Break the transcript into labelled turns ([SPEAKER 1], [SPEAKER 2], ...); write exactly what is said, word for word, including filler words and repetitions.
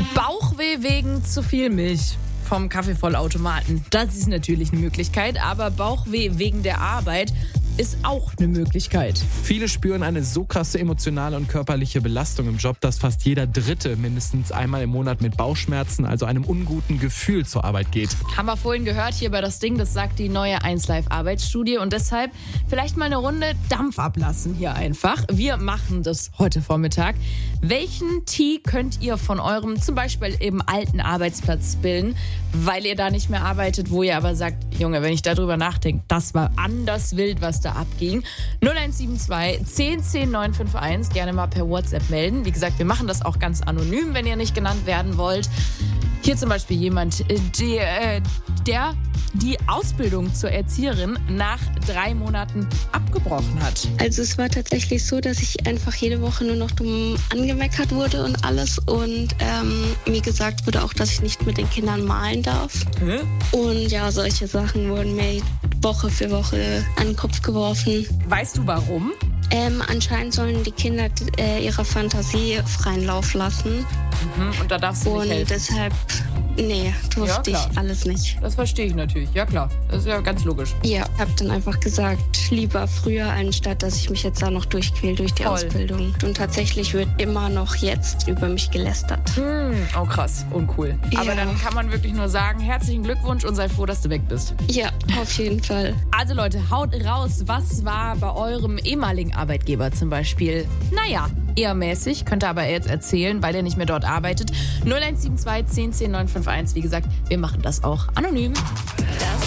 [SPEAKER 1] Bauchweh wegen zu viel Milch vom Kaffeevollautomaten. Das ist natürlich eine Möglichkeit, aber Bauchweh wegen der Arbeit ist auch eine Möglichkeit.
[SPEAKER 2] Viele spüren eine so krasse emotionale und körperliche Belastung im Job, dass fast jeder Dritte mindestens einmal im Monat mit Bauchschmerzen, also einem unguten Gefühl, zur Arbeit geht.
[SPEAKER 1] Haben wir vorhin gehört hier bei das Ding, das sagt die neue eins Live Arbeitsstudie und deshalb vielleicht mal eine Runde Dampf ablassen hier einfach. Wir machen das heute Vormittag. Welchen Tee könnt ihr von eurem zum Beispiel eben alten Arbeitsplatz spillen, weil ihr da nicht mehr arbeitet, wo ihr aber sagt, Junge, wenn ich darüber nachdenke, das war anders wild, was da abging. null eins sieben zwei, zehn zehn, neun fünf eins, gerne mal per WhatsApp melden. Wie gesagt, wir machen das auch ganz anonym, wenn ihr nicht genannt werden wollt. Hier zum Beispiel jemand, die, äh, der die Ausbildung zur Erzieherin nach drei Monaten abgebrochen hat.
[SPEAKER 3] Also es war tatsächlich so, dass ich einfach jede Woche nur noch dumm angemeckert wurde und alles und ähm, mir gesagt wurde auch, dass ich nicht mit den Kindern malen darf.
[SPEAKER 1] Hä?
[SPEAKER 3] Und ja, solche Sachen wurden mir Woche für Woche an den Kopf geworfen.
[SPEAKER 1] Weißt du warum?
[SPEAKER 3] Ähm, anscheinend sollen die Kinder äh, ihrer Fantasie freien Lauf lassen.
[SPEAKER 1] Mhm, und da darfst du nicht
[SPEAKER 3] Und
[SPEAKER 1] helfen.
[SPEAKER 3] deshalb, nee, durfte
[SPEAKER 1] Ja, klar.
[SPEAKER 3] ich alles nicht.
[SPEAKER 1] Das verstehe ich natürlich. Ja klar, das ist ja ganz logisch.
[SPEAKER 3] Ja, hab dann einfach gesagt, lieber früher, anstatt dass ich mich jetzt da noch durchquäle durch die
[SPEAKER 1] Voll.
[SPEAKER 3] Ausbildung. Und tatsächlich wird immer noch jetzt über mich gelästert.
[SPEAKER 1] Hm, oh krass, uncool.
[SPEAKER 3] Ja.
[SPEAKER 1] Aber dann kann man wirklich nur sagen, herzlichen Glückwunsch und sei froh, dass du weg bist.
[SPEAKER 3] Ja, auf jeden Fall.
[SPEAKER 1] Also Leute, haut raus, was war bei eurem ehemaligen Arbeitgeber zum Beispiel? Naja, eher mäßig, könnt ihr aber jetzt erzählen, weil ihr nicht mehr dort arbeitet. null eins sieben zwei, zehn zehn, neun fünf eins, wie gesagt, wir machen das auch anonym.